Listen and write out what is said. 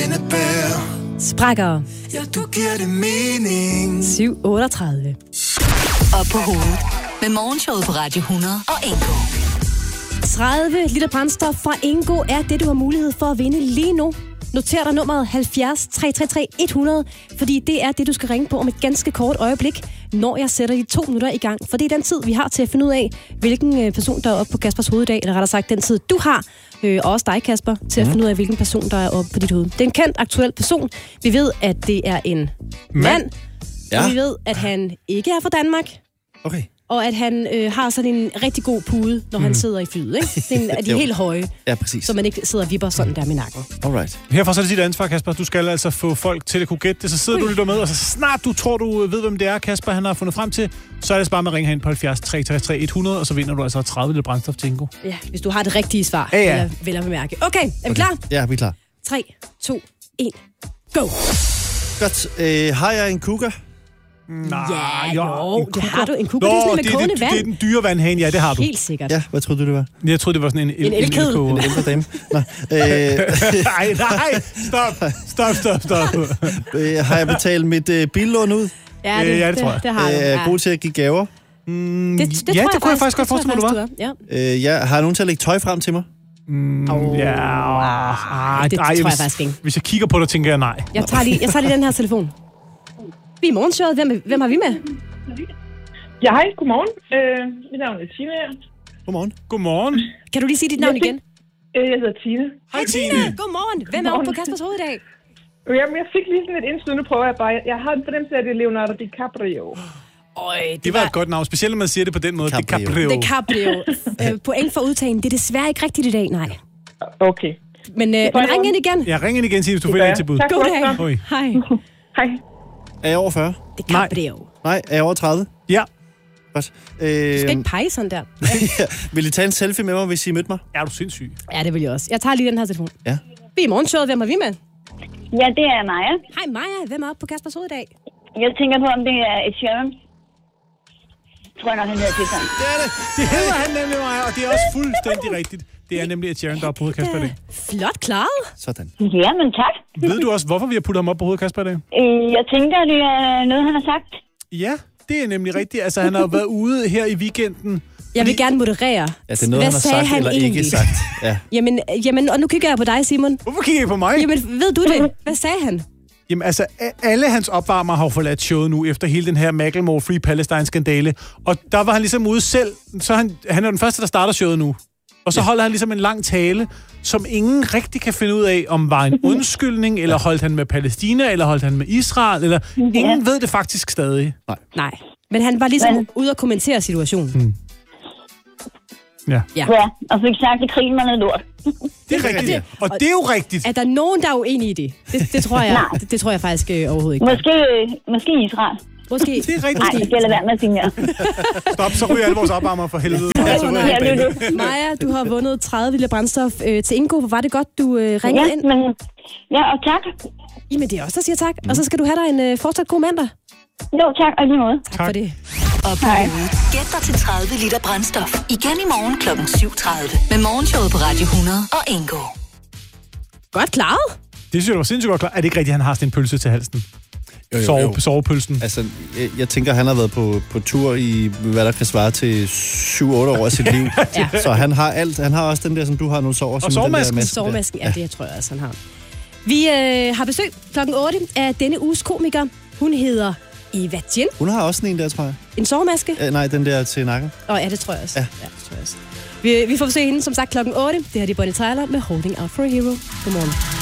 indebærer. Sprækker. Ja, du giver det mening. 7:38. Op på hovedet med Morgenshowet på Radio 100 og Ingo. 30 liter brændstof fra Ingo er det, du har mulighed for at vinde lige nu. Noter dig nummeret 70 333 100, fordi det er det, du skal ringe på om et ganske kort øjeblik, når jeg sætter de 2 minutter i gang. For det er den tid, vi har til at finde ud af, hvilken person, der er oppe på Kaspers hoved i dag, eller rettere sagt den tid, du har, og også dig, Kasper, til at finde ud af, hvilken person, der er oppe på dit hoved. Det er en kendt, aktuel person. Vi ved, at det er en mand, Ja. og vi ved, at han ikke er fra Danmark. Okay. Og at han har sådan en rigtig god pude, når han sidder i flyet, ikke? Det er de helt høje, Ja, præcis. så man ikke sidder og vipper sådan der med nakken. Alright. Herfra så er det dit ansvar, Kasper. Du skal altså få folk til at kunne gætte det. Så sidder du og lytter med, og så snart du tror, du ved, hvem det er, Kasper han har fundet frem til, så er det bare med at ringe herind på 70 333 100, og så vinder du altså 30 liter brændstof til Ingo. Ja, hvis du har det rigtige svar, Ja. vil jeg bemærke. Okay, er vi klar? Ja, vi er klar. 3, 2, 1, go! Godt. Har jeg en cougar? Ja, en jo, det kukker. har du. En kukker, det er sådan med kogende vand. Det er den dyre vandhane, ja, det har du. Helt sikkert. Ja, hvad troede du, det var? Jeg troede, det var sådan en elkedel. En ældre dame. Nå. Nej, stop. Har jeg betalt mit billån ud? Ja, Ja, det tror jeg. Det har du. Er jeg god til at give gaver? Det Ja, det kunne jeg faktisk godt forestille mig, du var. Ja. Har jeg nogen til at lægge tøj frem til mig? Ja, det tror jeg faktisk ikke. Hvis jeg kigger på dig, tænker jeg nej. Jeg tager lige den her telefon. Vi er morgenshowet. Hvem har vi med? Ja, hej. Godmorgen. Mit navn er Tina. Godmorgen. Kan du lige sige dit navn igen? Jeg hedder Tina. Hej, Tine. Godmorgen. Hvem er oppe på Kaspers hoved i dag? Jamen, jeg fik lige sådan et indskud. Nu prøver jeg bare. Jeg har en fornemmelse af, at det er Leonardo DiCaprio. Det var et godt navn, specielt når man siger det på den måde. Caprio. DiCaprio. Point for udtagen. Det er desværre ikke rigtigt i dag, nej. Okay. Men ring ind igen. Ja, ring ind igen, Tine, hvis du finder en tilbud. Tak. God dag. Oj. Hej. Hej. Er jeg over 40? DiCaprio. Nej, er jeg over 30? Ja. Godt. Du skal ikke pege sådan der. Vil I tage en selfie med mig, hvis I mødte mig? Er du sindssyg? Ja, det vil jeg også. Jeg tager lige den her telefon. Ja. Vi er morgenshowet. Hvem er vi med? Ja, det er Maja. Hej Maja. Hvem er oppe på Kaspers hoved i dag? Jeg tænker på, om det er Ed Sheeran. Tror jeg nok, han hedder til sådan. Det er det. Det hedder han nemlig, Maja, og det er også fuldstændig rigtigt. Det er nemlig Ed Sheeran, der er på hovedet, Kasper, i dag. Flot klaret. Sådan. Ja, men tak. Ved du også, hvorfor vi har puttet ham op på hovedet, Kasper, i dag? Jeg tænker, at det er noget, han har sagt. Ja, det er nemlig rigtigt. Altså, han har jo været ude her i weekenden. Jeg vil gerne moderere. Ja, det er noget, Hvad han har sagde sagt han eller egentlig? ikke sagt. Ja. Jamen, og nu kigger jeg på dig, Simon. Hvorfor kigger I på mig? Jamen, ved du det? Hvad sagde han? Jamen altså, alle hans opvarmere har jo forladt showet nu, efter hele den her Macklemore Free Palestine-skandale. Og der var han ligesom ude selv. Så han er den første, der starter showet nu. Og så holder han ligesom en lang tale, som ingen rigtig kan finde ud af, om var en undskyldning, eller holdt han med Palæstina, eller holdt han med Israel, eller ingen ved det faktisk stadig. Nej. Men han var ligesom ude at kommentere situationen. Ja. Ja, og fik sagt, at krigen var noget lort. Det er rigtigt. Og det er jo rigtigt. Er der nogen, der er uenige i det? Det tror jeg, det tror jeg faktisk overhovedet ikke. Måske Israel. Måske. Det er rigtigt. Nej, det skal lade være med at sige mere. Stop, så ryger alle vores opvarmere for helvede. Maja, du har vundet 30 liter brændstof til Ingo. Var det godt, du ringede ind? Og tak. Jamen, det er også der siger tak. Og så skal du have dig en fortsat god mandag. Jo, tak, og lige måde. Tak for det. Op på hovedet. Gæt dig til 30 liter brændstof. Igen i morgen kl. 7.30. Med Morgenshowet på Radio 100 og Ingo. Godt klaret. Det synes jeg var sindssygt godt klart. Er det ikke rigtigt, at han har sådan en pølse til halsen? Sovepølsen. Altså, jeg tænker, han har været på tur i, hvad der kan svare til 7-8 år af sit liv. Ja. Så han har alt. Han har også den der, som du har, nogle sover. Og sovemasken. Sovemasken, ja, det tror jeg også, han har. Vi har besøg klokken 8 af denne uges komiker. Hun hedder Eva Jin. Hun har også en der, tror jeg. En sovemaske? Nej, den der til nakken. Ja, det tror jeg også. Ja. Ja, det tror jeg også. Vi får besøg hende, som sagt, klokken 8. Det her er Bonnie Tyler med Holding Out for a Hero. Godmorgen.